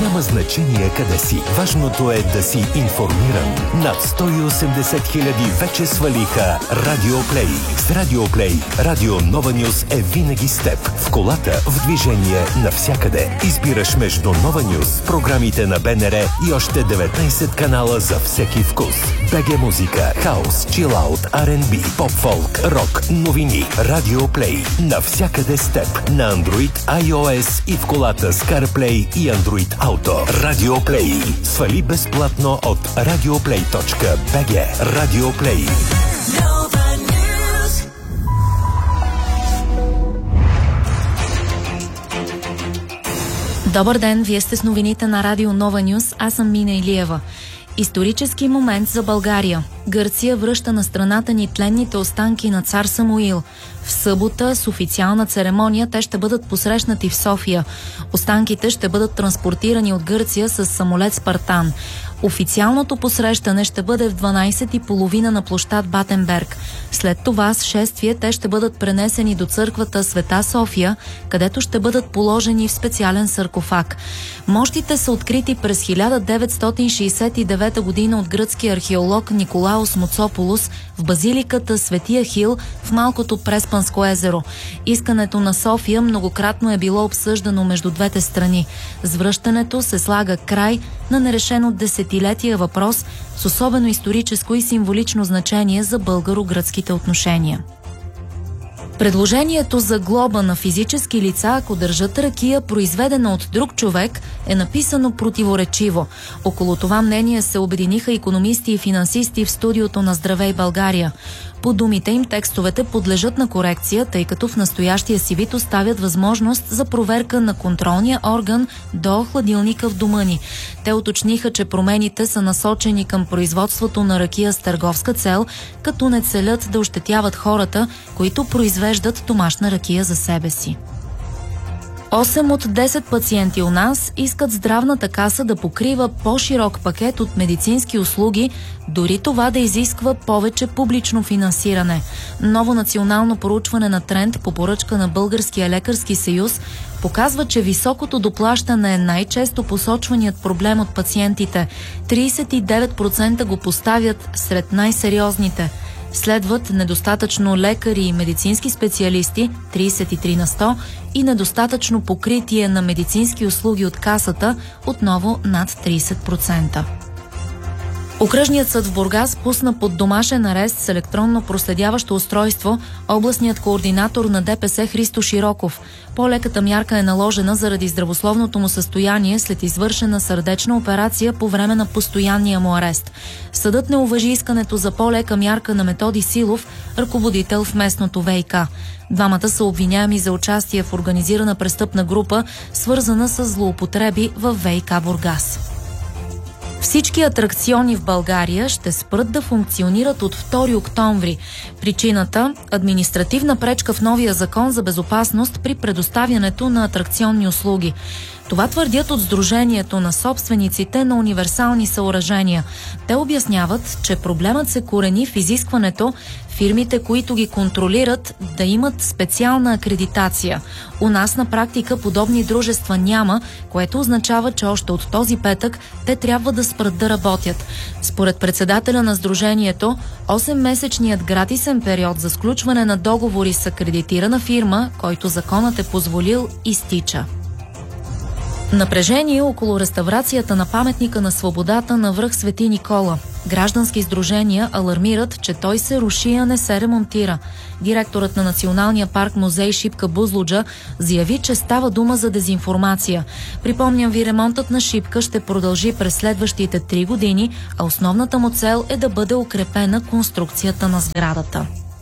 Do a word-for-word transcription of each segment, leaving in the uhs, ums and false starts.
Няма значение къде си. Важното е да си информиран. Над сто и осемдесет хиляди вече свалиха Радиоплей. С Радиоплей Радио Нова Нюз е винаги с теб. В колата, в движение, навсякъде. Избираш между Нова Нюз, програмите на БНР и още деветнайсет канала за всеки вкус. БГ музика, хаус, чилаут, Ар енд Би, поп-фолк, рок, новини. Радиоплей. Навсякъде с теб. На Android, iOS и в колата с CarPlay и Android Auto. Радиоплей. Свали безплатно от радиоплей точка би джи. Радиоплей. Добър ден, вие сте с новините на Радио Нова Нюз. Аз съм Мина Илиева. Исторически момент за България. Гърция връща на страната ни тленните останки на цар Самуил. В събота с официална церемония те ще бъдат посрещнати в София. Останките ще бъдат транспортирани от Гърция с самолет Спартан. Официалното посрещане ще бъде в дванайсет и половина на площад Батенберг. След това с шествие те ще бъдат пренесени до църквата Света София, където ще бъдат положени в специален саркофаг. Мощите са открити през хиляда деветстотин шейсет и девета година от гръцки археолог Николаос Моцополос в базиликата Свети Ахил в малкото Преспанско езеро. Искането на София многократно е било обсъждано между двете страни. С връщането се слага край на нерешен от десетилетия въпрос с особено историческо и символично значение за българо-гръцките отношения. Предложението за глоба на физически лица, ако държат ракия, произведена от друг човек, е написано противоречиво. Около това мнение се обединиха икономисти и финансисти в студиото на Здравей България. По думите им, текстовете подлежат на корекция, тъй като в настоящия си вид оставят възможност за проверка на контролния орган до хладилника в дома ни. Те уточниха, че промените са насочени към производството на ракия с търговска цел, като не целят да ощетяват хората, които произвеждат домашна ракия за себе си. осем от десет пациенти у нас искат здравната каса да покрива по-широк пакет от медицински услуги, дори това да изисква повече публично финансиране. Ново национално проучване на Тренд по поръчка на Българския лекарски съюз показва, че високото доплащане е най-често посочваният проблем от пациентите. трийсет и девет процента го поставят сред най-сериозните. Следват недостатъчно лекари и медицински специалисти трийсет и три на сто и недостатъчно покритие на медицински услуги от касата отново над трийсет процента. Окръжният съд в Бургас пусна под домашен арест с електронно проследяващо устройство областният координатор на ДПС Христо Широков. По-леката мярка е наложена заради здравословното му състояние след извършена сърдечна операция по време на постоянния му арест. Съдът не уважи искането за по-лека мярка на Методи Силов, ръководител в местното ВиК. Двамата са обвиняеми за участие в организирана престъпна група, свързана с злоупотреби в ВиК Бургас. Всички атракциони в България ще спрат да функционират от втори октомври. Причината – административна пречка в новия закон за безопасност при предоставянето на атракционни услуги. Това твърдят от Сдружението на собствениците на универсални съоръжения. Те обясняват, че проблемът се корени в изискването фирмите, които ги контролират, да имат специална акредитация. У нас на практика подобни дружества няма, което означава, че още от този петък те трябва да спрат да работят. Според председателя на Сдружението, осеммесечният гратисен период за сключване на договори с акредитирана фирма, който законът е позволил, изтича. Напрежение около реставрацията на паметника на свободата на връх Свети Никола. Граждански сдружения алармират, че той се руши, а не се ремонтира. Директорът на Националния парк музей Шипка Бузлуджа заяви, че става дума за дезинформация. Припомням ви, ремонтът на Шипка ще продължи през следващите три години, а основната му цел е да бъде укрепена конструкцията на сградата.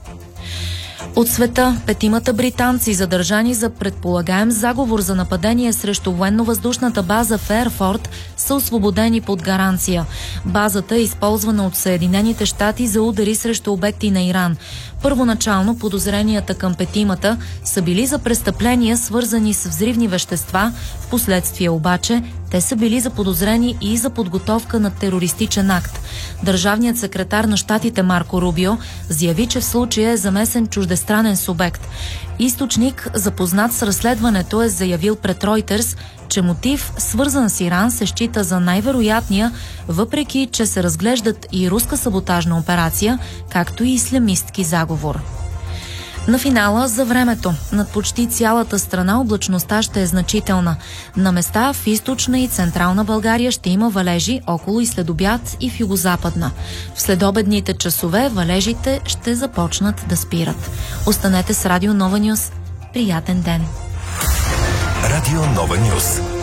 От света, петимата британци, задържани за предполагаем заговор за нападение срещу военно-въздушната база в Ерфорд, са освободени под гаранция. Базата е използвана от Съединените щати за удари срещу обекти на Иран. Първоначално подозренията към петимата са били за престъпления, свързани с взривни вещества, впоследствие обаче те са били заподозрени и за подготовка на терористичен акт. Държавният секретар на щатите Марко Рубио заяви, че в случая е замесен чуждестранен субект. Източник, запознат с разследването, е заявил пред Reuters, че мотив, свързан с Иран, се счита за най-вероятния, въпреки че се разглеждат и руска саботажна операция, както и ислямистки заговор. На финала за времето. Над почти цялата страна облачността ще е значителна. На места в източна и централна България ще има валежи около и след обяд и в югозападна. В следобедните часове валежите ще започнат да спират. Останете с Радио Нова Нюс. Приятен ден! Радио Нова Нюс.